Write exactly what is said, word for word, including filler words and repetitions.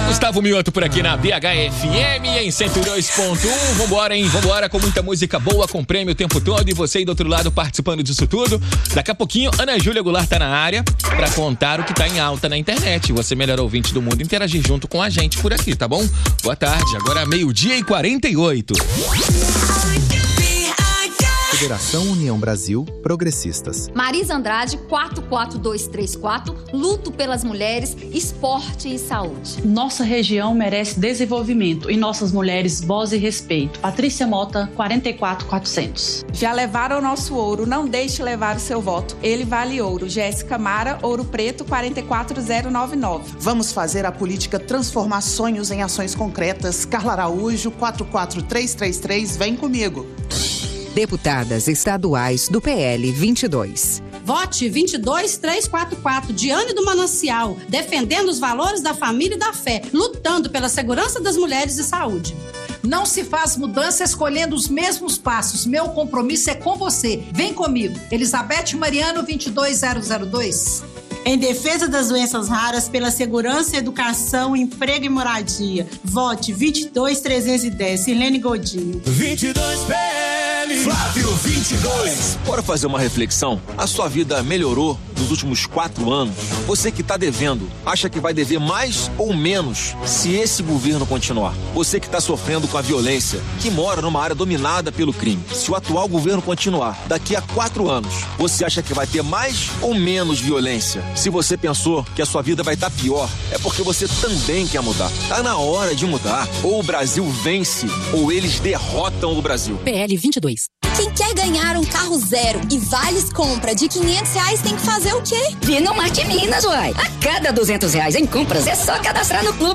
Gustavo Mioto por aqui na B H F M em cento e dois ponto um. Vambora, hein? Vambora com muita música boa, com prêmio o tempo todo e você aí do outro lado participando disso tudo. Daqui a pouquinho, Ana Júlia Goulart tá na área pra contar o que tá em alta na internet. Você, melhor ouvinte do mundo, interagir junto com a gente por aqui, tá bom? Boa tarde, agora meio-dia e quarenta e oito. Federação União Brasil Progressistas. Marisa Andrade, quatro quatro dois três quatro, luto pelas mulheres, esporte e saúde. Nossa região merece desenvolvimento e nossas mulheres voz e respeito. Patrícia Mota, quarenta e quatro quatrocentos. Já levaram o nosso ouro, não deixe levar o seu voto. Ele vale ouro. Jéssica Mara, Ouro Preto, quarenta e quatro zero nove nove. Vamos fazer a política transformar sonhos em ações concretas. Carla Araújo, quatro quatro três três três, vem comigo. Deputadas estaduais do P L vinte e dois. Vote vinte e dois três quatro quatro, Diane do Manancial, defendendo os valores da família e da fé, lutando pela segurança das mulheres e saúde. Não se faz mudança escolhendo os mesmos passos. Meu compromisso é com você. Vem comigo. Elizabeth Mariano, vinte e dois zero zero dois. Em defesa das doenças raras, pela segurança, educação, emprego e moradia. Vote vinte e dois trezentos e dez, Sirlene Godinho. vinte e dois P L, Flávio vinte e dois. Bora fazer uma reflexão? A sua vida melhorou nos últimos quatro anos? Você que está devendo, acha que vai dever mais ou menos se esse governo continuar? Você que está sofrendo com a violência, que mora numa área dominada pelo crime, se o atual governo continuar, daqui a quatro anos, você acha que vai ter mais ou menos violência? Se você pensou que a sua vida vai estar pior, é porque você também quer mudar. Tá na hora de mudar. Ou o Brasil vence, ou eles derrotam o Brasil. P L vinte e dois. Quem quer ganhar um carro zero e vales compra de quinhentos reais tem que fazer o quê? Vir no Marte Minas, uai. A cada duzentos reais em compras é só cadastrar no clube.